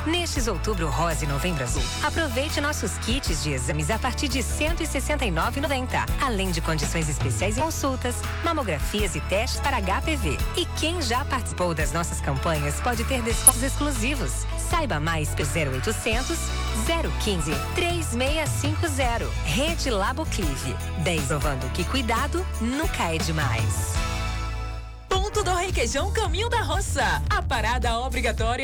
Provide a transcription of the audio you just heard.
Nestes Outubro Rosa e Novembro Azul, aproveite nossos kits de exames a partir de R$ 169,90. Além de condições especiais em consultas, mamografias e testes para HPV. E quem já participou das nossas campanhas pode ter descontos exclusivos. Saiba mais pelo 0800 015 3650. Rede Laboclive. 10 provando que cuidado nunca é demais. Ponto do Requeijão Caminho da Roça. A parada obrigatória